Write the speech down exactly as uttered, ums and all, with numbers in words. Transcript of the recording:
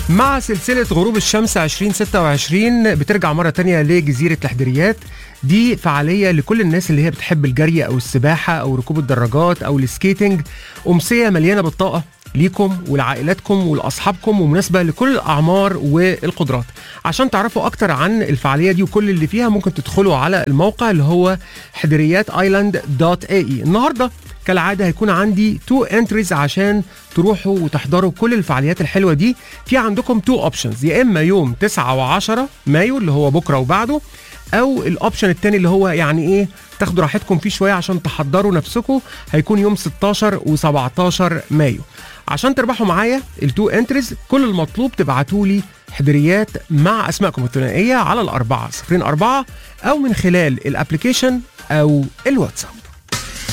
مع سلسلة غروب الشمس عشرين ستة وعشرين بترجع مرة تانية لجزيرة الحدريات. دي فعالية لكل الناس اللي هي بتحب الجري أو السباحة أو ركوب الدراجات أو السكيتنج. أمسية مليانة بالطاقة ليكم ولعائلاتكم ولأصحابكم، ومناسبة لكل الأعمار والقدرات. عشان تعرفوا أكتر عن الفعالية دي وكل اللي فيها ممكن تدخلوا على الموقع اللي هو حدريات آيلاند دوت اي اي. النهاردة كالعادة هيكون عندي تو انتريز عشان تروحوا وتحضروا كل الفعاليات الحلوة دي. في عندكم تو اوبشنز، يا إما يوم تسعة وعشرة مايو اللي هو بكرة وبعده، او الاوبشن التاني اللي هو يعني ايه تاخدوا راحتكم فيه شويه عشان تحضروا نفسكم، هيكون يوم ستاشر وسبعتاشر مايو. عشان تربحوا معايا التو انتريز كل المطلوب تبعتوا لي حدريات مع اسمائكم الثنائيه على الاربعه صفرين اربعه او من خلال الابليكيشن او الواتساب.